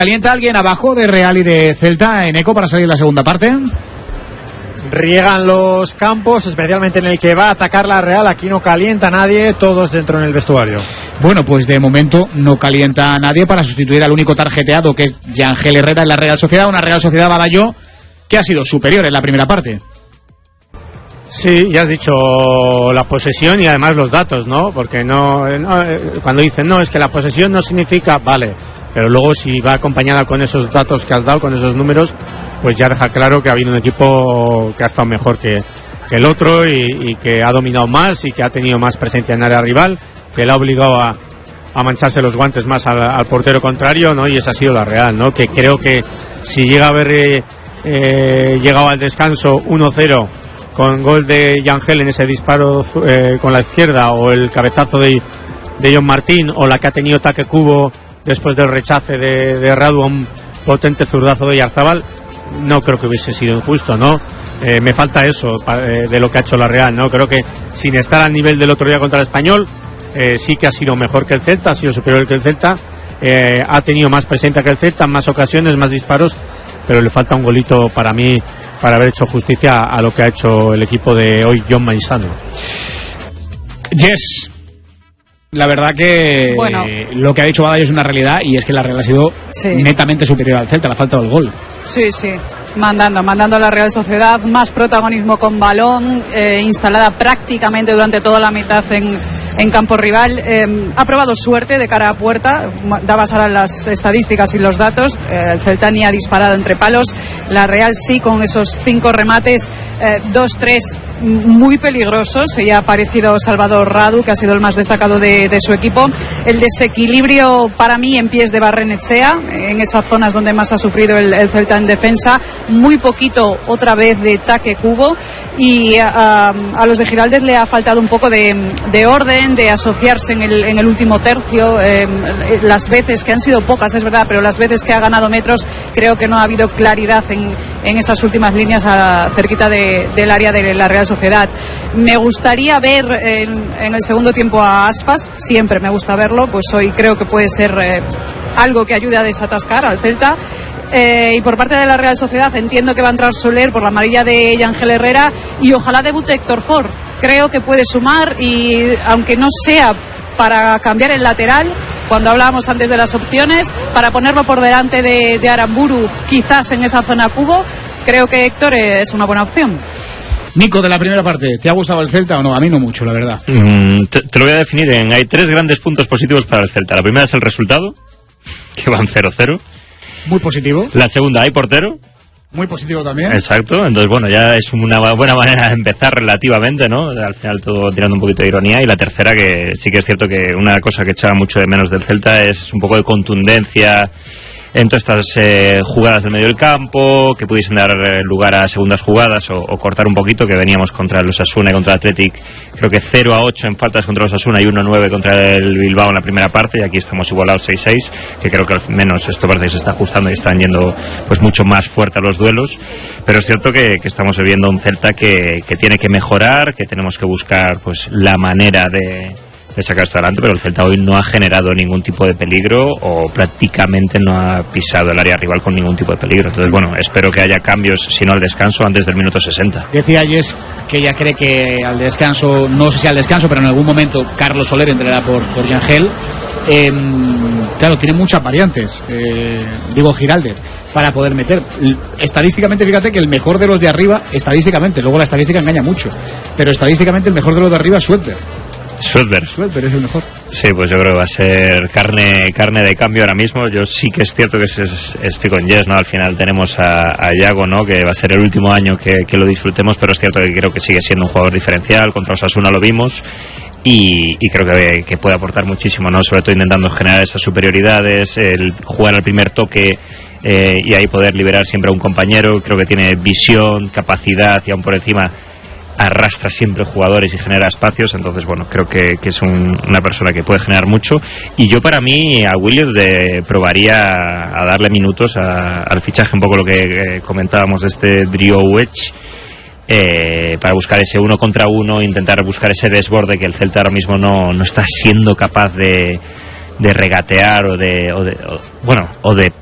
¿Calienta alguien abajo de Real y de Celta en Eco para salir la segunda parte? Riegan los campos, especialmente en el que va a atacar la Real. Aquí no calienta nadie, todos dentro en el vestuario. Bueno, pues de momento no calienta a nadie para sustituir al único tarjeteado, que es Yangel Herrera en la Real Sociedad. Una Real Sociedad Badallo que ha sido superior en la primera parte. Sí, ya has dicho la posesión y además los datos, ¿no? Porque cuando dicen, no, es que la posesión no significa, vale, pero luego si va acompañada con esos datos que has dado, con esos números, pues ya deja claro que ha habido un equipo que ha estado mejor que el otro y que ha dominado más y que ha tenido más presencia en área rival, que le ha obligado a mancharse los guantes más al portero contrario, ¿no? Y esa ha sido la Real, ¿no? Que creo que si llega a haber llegado al descanso 1-0 con gol de Yangel en ese disparo con la izquierda, o el cabezazo de John Martín, o la que ha tenido Taque Cubo después del rechace de Radu a un potente zurdazo de Yarzabal, no creo que hubiese sido injusto, ¿no? Me falta eso de lo que ha hecho la Real, ¿no? Creo que sin estar al nivel del otro día contra el Español, sí que ha sido mejor que el Celta, ha sido superior que el Celta, ha tenido más presencia que el Celta, más ocasiones, más disparos, pero le falta un golito para mí para haber hecho justicia a lo que ha hecho el equipo de hoy, John Maisano. Yes. La verdad que lo que ha dicho Badallo es una realidad, y es que la Real ha sido netamente superior al Celta, le ha faltado el gol. Sí, mandando a la Real Sociedad, más protagonismo con balón, instalada prácticamente durante toda la mitad en campo rival. Ha probado suerte de cara a puerta, dabas ahora las estadísticas y los datos. El Celta ni ha disparado entre palos, la Real sí, con esos 5 remates, 2-3 muy peligrosos. Ya ha aparecido Salvador Radu, que ha sido el más destacado de su equipo. El desequilibrio para mí en pies de Barrenechea, en esas zonas donde más ha sufrido el Celta en defensa. Muy poquito otra vez de Taque Cubo, y a los de Giraldez le ha faltado un poco de orden, de asociarse en el último tercio. Las veces que han sido pocas, es verdad, pero las veces que ha ganado metros, creo que no ha habido claridad en esas últimas líneas cerquita del área de la Real Sociedad. Me gustaría ver en el segundo tiempo a Aspas, siempre me gusta verlo, pues hoy creo que puede ser algo que ayude a desatascar al Celta. Y por parte de la Real Sociedad entiendo que va a entrar Soler por la amarilla de Yangel Herrera, y ojalá debute Héctor Ford. Creo que puede sumar, y aunque no sea para cambiar el lateral, cuando hablábamos antes de las opciones, para ponerlo por delante de Aramburu, quizás en esa zona cubo, creo que Héctor es una buena opción. Nico, de la primera parte, ¿te ha gustado el Celta o no? A mí no mucho, la verdad. Te lo voy a definir hay 3 grandes puntos positivos para el Celta. La primera es el resultado, que van 0-0. Muy positivo. La segunda, hay portero. Muy positivo también. Exacto, entonces bueno, ya es una buena manera de empezar relativamente, ¿no? Al final todo tirando un poquito de ironía. Y la tercera, que sí que es cierto que una cosa que echaba mucho de menos del Celta es un poco de contundencia en todas estas jugadas del medio del campo, que pudiesen dar lugar a segundas jugadas o cortar un poquito, que veníamos contra los Osasuna y contra el Athletic, creo que 0-8 en faltas contra los Osasuna y 1-9 contra el Bilbao en la primera parte, y aquí estamos igualados 6-6, que creo que al menos esto parece que se está ajustando y están yendo pues mucho más fuerte a los duelos. Pero es cierto que estamos viviendo un Celta que tiene que mejorar, que tenemos que buscar pues la manera de sacar esto adelante, pero el Celta hoy no ha generado ningún tipo de peligro, o prácticamente no ha pisado el área rival con ningún tipo de peligro. Entonces bueno, espero que haya cambios, si no al descanso, antes del minuto 60. Decía Jess que ella cree que al descanso, no sé si al descanso, pero en algún momento Carlos Soler entrará por Yangel. Claro, tiene muchas variantes, digo Giraldez, para poder meter. Estadísticamente, fíjate que el mejor de los de arriba, estadísticamente, luego la estadística engaña mucho, pero estadísticamente el mejor de los de arriba es Schwedberg es el mejor. Sí, pues yo creo que va a ser carne de cambio ahora mismo. Yo sí que es cierto que estoy con Jess, ¿no? Al final tenemos a Yago, ¿no? Que va a ser el último año que lo disfrutemos, pero es cierto que creo que sigue siendo un jugador diferencial. Contra Osasuna lo vimos y creo que puede aportar muchísimo, ¿no? Sobre todo intentando generar esas superioridades, el jugar al primer toque y ahí poder liberar siempre a un compañero. Creo que tiene visión, capacidad y aún por encima arrastra siempre jugadores y genera espacios. Entonces bueno, creo que es una persona que puede generar mucho, y yo para mí a Williams probaría a darle minutos al fichaje, un poco lo que comentábamos de este Drio Wedge, para buscar ese 1 contra 1, intentar buscar ese desborde que el Celta ahora mismo no está siendo capaz de regatear o de